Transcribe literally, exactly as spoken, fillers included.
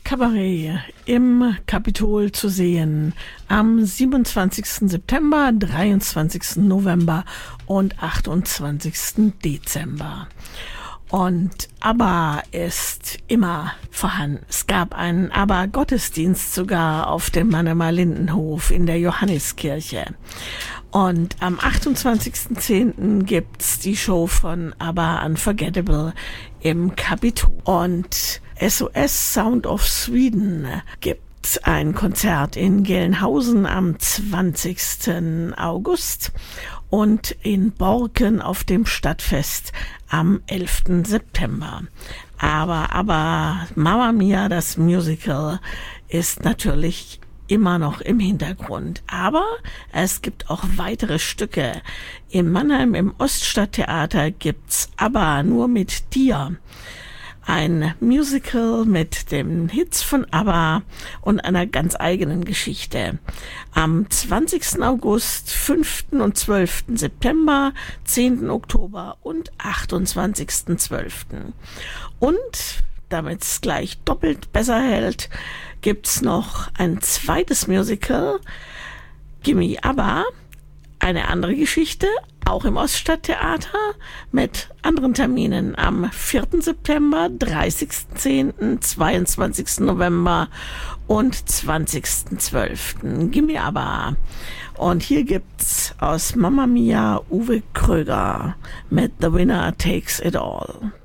Kabarett im Kapitol zu sehen am siebenundzwanzigsten September, dreiundzwanzigsten November und achtundzwanzigsten Dezember. Und ABBA ist immer vorhanden. Es gab einen ABBA-Gottesdienst sogar auf dem Mannheimer Lindenhof in der Johanniskirche. Und am achtundzwanzigsten zehnten gibt's die Show von ABBA Unforgettable im Kapitol. Und S O S Sound of Sweden gibt ein Konzert in Gelnhausen am zwanzigsten August und in Borken auf dem Stadtfest am elften September. Aber, aber Mamma Mia, das Musical, ist natürlich immer noch im Hintergrund. Aber es gibt auch weitere Stücke. In Mannheim im Oststadttheater gibt's ABBA nur mit dir. Ein Musical mit den Hits von ABBA und einer ganz eigenen Geschichte. Am zwanzigsten August, fünften und zwölften September, zehnten Oktober und achtundzwanzigsten zwölften Und damit es gleich doppelt besser hält, gibt's noch ein zweites Musical, Gimme ABBA, eine andere Geschichte, auch im Oststadttheater, mit anderen Terminen am vierten September, dreißigsten zehnten, zweiundzwanzigsten November und zwanzigsten zwölften Gimme ABBA. Und hier gibt's aus Mamma Mia Uwe Kröger mit The Winner Takes It All.